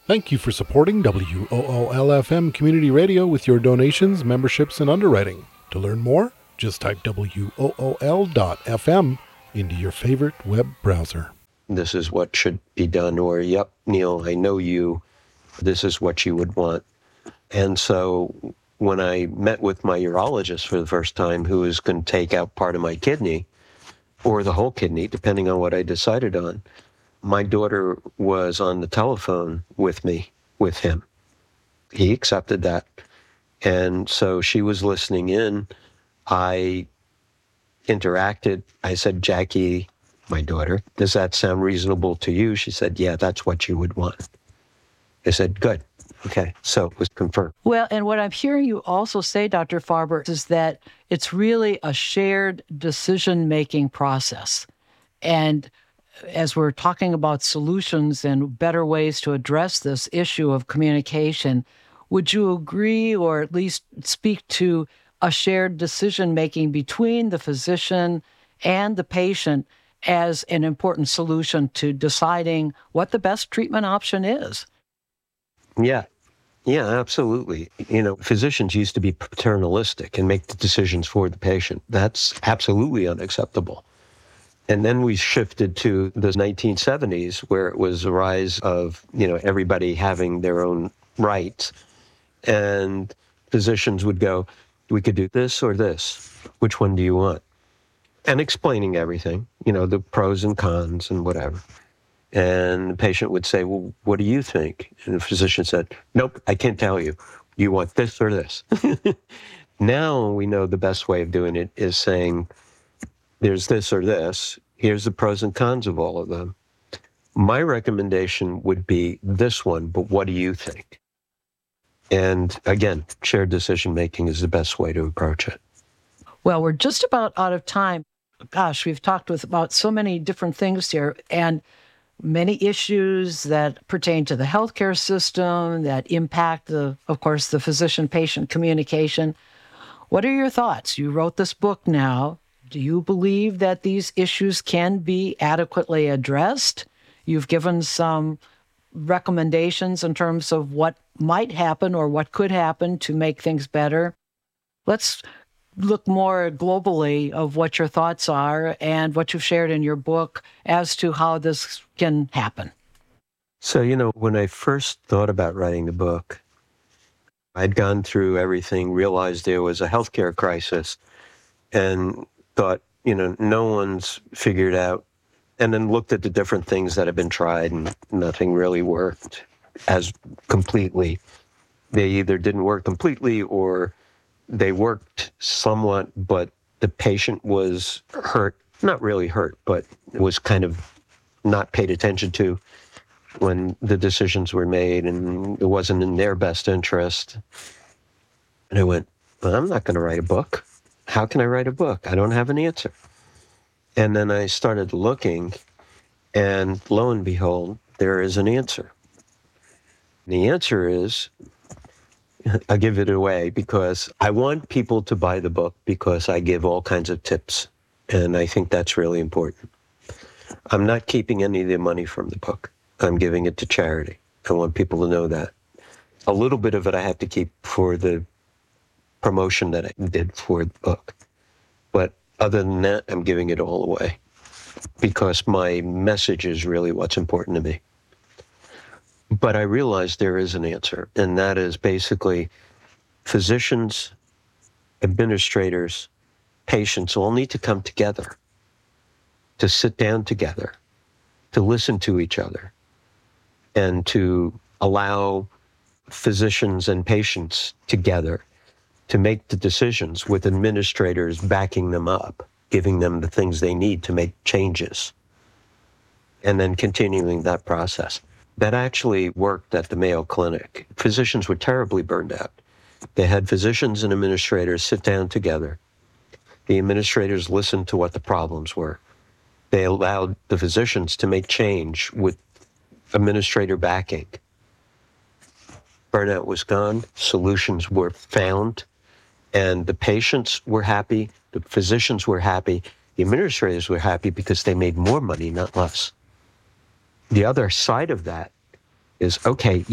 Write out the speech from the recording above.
Thank you for supporting WOOL-FM Community Radio with your donations, memberships, and underwriting. To learn more, just type WOOL.FM into your favorite web browser. This is what should be done, or, yep, Neil, I know you. This is what you would want. And so when I met with my urologist for the first time, who was going to take out part of my kidney, or the whole kidney, depending on what I decided on, my daughter was on the telephone with him. He accepted that. And so she was listening in. I interacted. I said, Jackie, my daughter, does that sound reasonable to you? She said, yeah, that's what you would want. I said, good. Okay, so it was confirmed. Well, and what I'm hearing you also say, Dr. Farber, is that it's really a shared decision-making process. And as we're talking about solutions and better ways to address this issue of communication, would you agree or at least speak to a shared decision-making between the physician and the patient as an important solution to deciding what the best treatment option is? Yeah, absolutely. Physicians used to be paternalistic and make the decisions for the patient. That's absolutely unacceptable. And then we shifted to the 1970s, where it was a rise of, everybody having their own rights. And physicians would go, we could do this or this. Which one do you want? And explaining everything, the pros and cons and whatever. And the patient would say, well, what do you think? And the physician said, nope, I can't tell you. You want this or this? Now we know the best way of doing it is saying, there's this or this. Here's the pros and cons of all of them. My recommendation would be this one, but what do you think? And again, shared decision-making is the best way to approach it. Well, we're just about out of time. Gosh, we've talked about so many different things here and many issues that pertain to the healthcare system that impact, of course, the physician-patient communication. What are your thoughts? You wrote this book now. Do you believe that these issues can be adequately addressed? You've given some recommendations in terms of what might happen or what could happen to make things better. Let's look more globally of what your thoughts are and what you've shared in your book as to how this can happen. So, when I first thought about writing the book, I'd gone through everything, realized there was a healthcare crisis, and thought, no one's figured out, and then looked at the different things that have been tried and nothing really worked as completely. They either didn't work completely or they worked somewhat, but the patient was hurt, not really hurt, but was kind of not paid attention to when the decisions were made, and it wasn't in their best interest. And I went, well, I'm not going to write a book. How can I write a book? I don't have an answer. And then I started looking, and lo and behold, there is an answer. The answer is, I'll give it away because I want people to buy the book because I give all kinds of tips, and I think that's really important. I'm not keeping any of the money from the book. I'm giving it to charity. I want people to know that. A little bit of it I have to keep for the promotion that I did for the book. But other than that, I'm giving it all away because my message is really what's important to me. But I realized there is an answer, and that is basically physicians, administrators, patients all need to come together, to sit down together, to listen to each other, and to allow physicians and patients together to make the decisions with administrators backing them up, giving them the things they need to make changes, and then continuing that process. That actually worked at the Mayo Clinic. Physicians were terribly burned out. They had physicians and administrators sit down together. The administrators listened to what the problems were. They allowed the physicians to make change with administrator backing. Burnout was gone, solutions were found, and the patients were happy, the physicians were happy, the administrators were happy because they made more money, not less. The other side of that is, okay,